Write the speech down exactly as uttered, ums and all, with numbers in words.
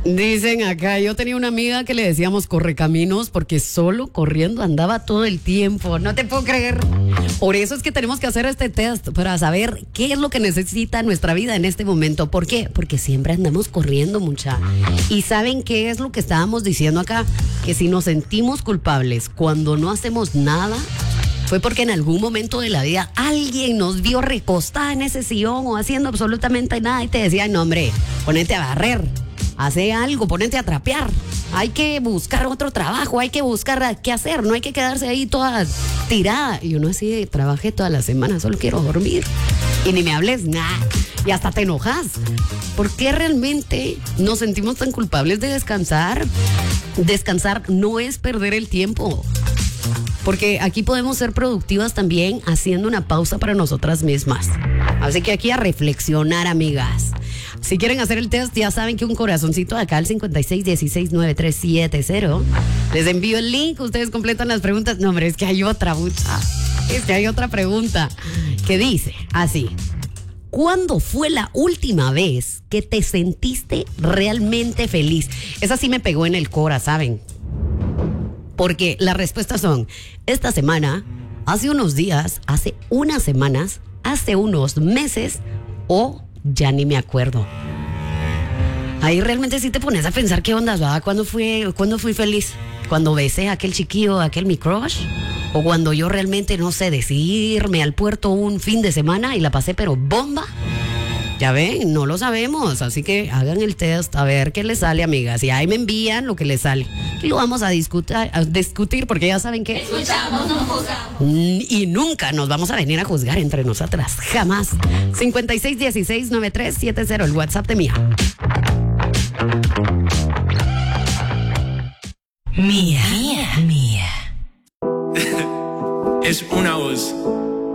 Dicen acá, yo tenía una amiga que le decíamos correcaminos porque solo corriendo andaba todo el tiempo. No te puedo creer. Por eso es que tenemos que hacer este test para saber qué es lo que necesita nuestra vida en este momento. ¿Por qué? Porque siempre andamos corriendo, mucha. Y ¿saben qué es lo que estábamos diciendo acá? Que si nos sentimos culpables cuando no hacemos nada, fue porque en algún momento de la vida alguien nos vio recostada en ese sillón o haciendo absolutamente nada y te decía, no hombre, ponete a barrer. Hace algo, ponete a trapear. Hay que buscar otro trabajo, hay que buscar qué hacer, no hay que quedarse ahí toda tirada. Y uno así, trabajé toda la semana, solo quiero dormir. Y ni me hables nada. Y hasta te enojas. ¿Por qué realmente nos sentimos tan culpables de descansar? Descansar no es perder el tiempo. Porque aquí podemos ser productivas también haciendo una pausa para nosotras mismas. Así que aquí a reflexionar, amigas. Si quieren hacer el test, ya saben que un corazoncito de acá al cinco seis uno seis nueve tres siete cero. Les envío el link, ustedes completan las preguntas. No, hombre, es que hay otra, mucha. Es que hay otra pregunta que dice así. ¿Cuándo fue la última vez que te sentiste realmente feliz? Esa sí me pegó en el cora, ¿saben? Porque las respuestas son, esta semana, hace unos días, hace unas semanas, hace unos meses o ya ni me acuerdo. Ahí realmente sí te pones a pensar qué onda, ¿verdad? ¿Cuándo fui, ¿Cuándo fui feliz? ¿Cuando besé a aquel chiquillo, a aquel mi crush? ¿O cuando yo realmente, no sé, decidí irme al puerto un fin de semana y la pasé pero bomba? Ya ven, no lo sabemos, así que hagan el test a ver qué les sale, amigas. Y ahí me envían lo que les sale. Y lo vamos a discutir, a discutir porque ya saben que... Escuchamos, no juzgamos. Y nunca nos vamos a venir a juzgar entre nosotras, jamás. cinco seis uno seis nueve tres siete cero, el WhatsApp de Mía. Mía, Mía, Mía. Es una voz.